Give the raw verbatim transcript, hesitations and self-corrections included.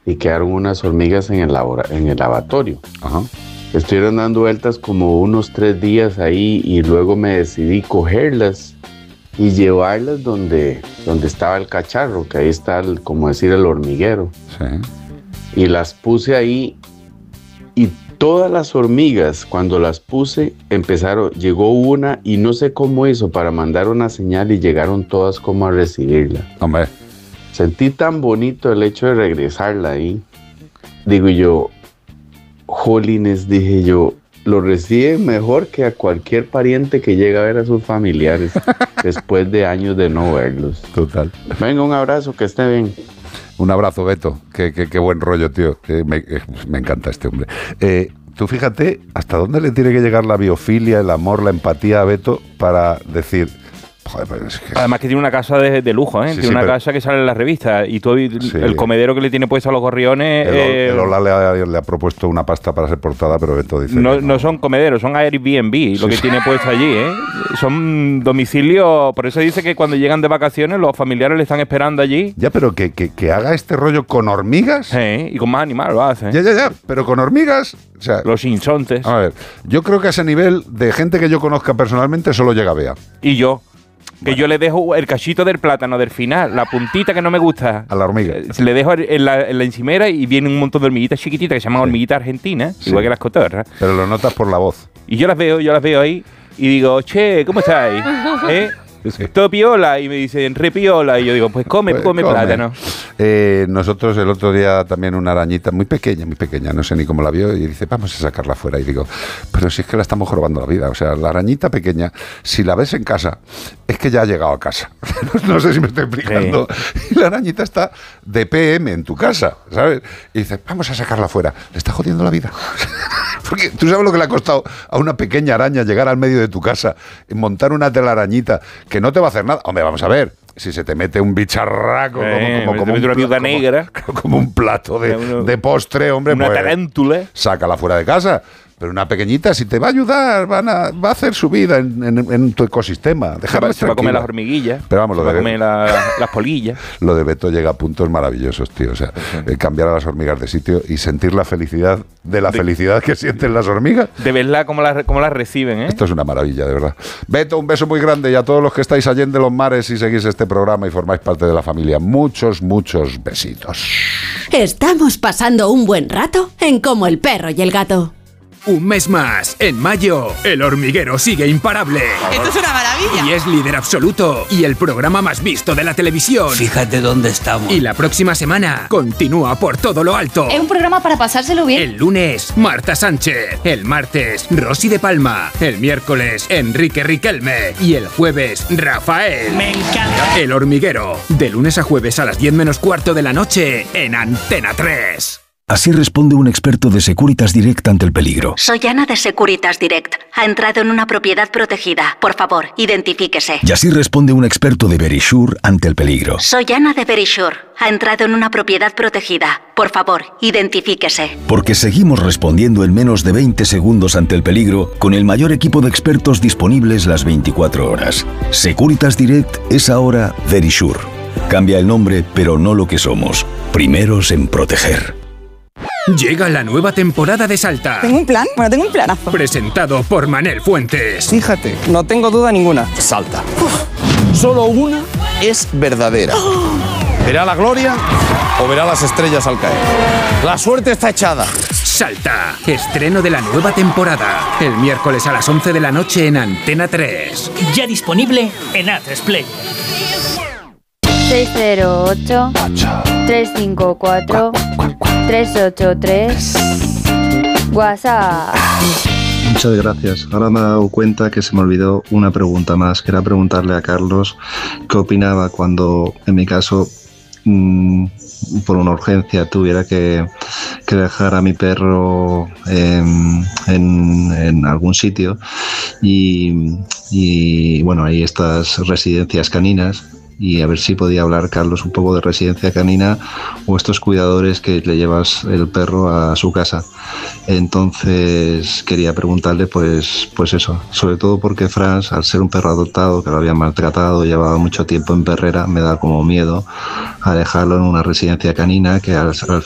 y quedaron unas hormigas en el, labora, en el lavatorio. Ajá. Estuvieron dando vueltas como unos tres días ahí y luego me decidí cogerlas y llevarlas donde, donde estaba el cacharro, que ahí está, el, como decir, el hormiguero. Sí. Y las puse ahí y todas las hormigas, cuando las puse, empezaron, llegó una y no sé cómo hizo para mandar una señal y llegaron todas como a recibirla. Hombre. Sentí tan bonito el hecho de regresarla ahí. Digo yo, jolines, dije yo, lo reciben mejor que a cualquier pariente que llega a ver a sus familiares después de años de no verlos. Total. Venga, un abrazo, que esté bien. Un abrazo, Beto. Qué, qué, qué buen rollo, tío. Eh, me, eh, me encanta este hombre. Eh, tú fíjate hasta dónde le tiene que llegar la biofilia, el amor, la empatía a Beto para decir... Joder, pues es que... Además que tiene una casa de, de lujo, ¿eh? Sí, tiene sí, una pero... casa que sale en las revistas y todo el, sí. el comedero que le tiene puesto a los gorriones... El, eh... el Ola le ha, le ha propuesto una pasta para ser portada, pero Beto dice... No, no. no son comederos, son Airbnb sí, lo que sí. tiene puesto allí, ¿eh? Son domicilios... Por eso dice que cuando llegan de vacaciones los familiares le están esperando allí. Ya, pero que, que, que haga este rollo con hormigas... Sí, y con más animales lo hace. Ya, ya, ya, pero con hormigas... O sea, los insontes. A ver, yo creo que a ese nivel de gente que yo conozca personalmente solo llega Bea. Y yo... Que Bueno. yo le dejo el cachito del plátano del final, la puntita que no me gusta. A la hormiga. Le dejo en la, en la encimera y vienen un montón de hormiguitas chiquititas que se llaman sí. hormiguitas argentinas, sí. igual que las cotorras. Pero lo notas por la voz. Y yo las veo, yo las veo ahí y digo, che, ¿cómo estáis? ¿Eh? Sí. Todo piola, y me dicen re piola, y yo digo, pues come, pues come, come plátano. Eh, nosotros el otro día también una arañita muy pequeña, muy pequeña, no sé ni cómo la vio, y dice, vamos a sacarla fuera. Y digo, pero si es que la estamos jorobando la vida, o sea, la arañita pequeña, si la ves en casa, es que ya ha llegado a casa. No sé si me estoy explicando. Sí. Y la arañita está de P M en tu casa, ¿sabes? Y dice, vamos a sacarla fuera. Le está jodiendo la vida. Porque tú sabes lo que le ha costado a una pequeña araña llegar al medio de tu casa, montar una telarañita que no te va a hacer nada. Hombre, vamos a ver, si se te mete un bicharraco, eh, como, como, como, un, una viuda como, negra, como un plato de, uno, de postre, hombre, una pues, tarántula, sácala fuera de casa. Pero una pequeñita, si te va a ayudar, van a, va a hacer su vida en, en, en tu ecosistema. Dejarla se va a comer las hormiguillas, pero vamos, se lo va de, a comer la, las polillas. Lo de Beto llega a puntos maravillosos, tío. O sea, sí. eh, cambiar a las hormigas de sitio y sentir la felicidad de la de, felicidad que sienten las hormigas. De verla cómo las cómo las reciben, ¿eh? Esto es una maravilla, de verdad. Beto, un beso muy grande, y a todos los que estáis allá de los mares y seguís este programa y formáis parte de la familia. Muchos, muchos besitos. Estamos pasando un buen rato en Como el perro y el gato. Un mes más, en mayo, El Hormiguero sigue imparable. ¡Esto es una maravilla! Y es líder absoluto y el programa más visto de la televisión. Fíjate dónde estamos. Y la próxima semana continúa por todo lo alto. Es un programa para pasárselo bien. El lunes, Marta Sánchez. El martes, Rosy de Palma. El miércoles, Enrique Riquelme. Y el jueves, Rafael. ¡Me encanta! El Hormiguero, de lunes a jueves a las diez menos cuarto de la noche en Antena tres. Así responde un experto de Securitas Direct ante el peligro. Soy Ana de Securitas Direct. Ha entrado en una propiedad protegida. Por favor, identifíquese. Y así responde un experto de Verisure ante el peligro. Soy Ana de Verisure. Ha entrado en una propiedad protegida. Por favor, identifíquese. Porque seguimos respondiendo en menos de veinte segundos ante el peligro con el mayor equipo de expertos disponibles las veinticuatro horas. Securitas Direct es ahora Verisure. Cambia el nombre, pero no lo que somos. Primeros en proteger. Llega la nueva temporada de Salta. ¿Tengo un plan? Bueno, tengo un planazo. Presentado por Manel Fuentes. Fíjate, no tengo duda ninguna. Salta. Uf. Solo una es verdadera. Oh. ¿Verá la gloria o verá las estrellas al caer? La suerte está echada. Salta. Estreno de la nueva temporada. El miércoles a las once de la noche en Antena tres. Ya disponible en A tres Play. seis cero ocho, tres cinco cuatro, tres ocho tres. WhatsApp. Muchas gracias. Ahora me he dado cuenta que se me olvidó una pregunta más. Quería preguntarle a Carlos qué opinaba cuando, en mi caso, mmm, por una urgencia tuviera que, que dejar a mi perro en, en, en algún sitio y, y bueno, hay estas residencias caninas. Y a ver si podía hablar Carlos un poco de residencia canina o estos cuidadores que le llevas el perro a su casa. Entonces quería preguntarle pues, pues eso, sobre todo porque Franz, al ser un perro adoptado que lo habían maltratado, llevaba mucho tiempo en perrera, me da como miedo a dejarlo en una residencia canina que al, al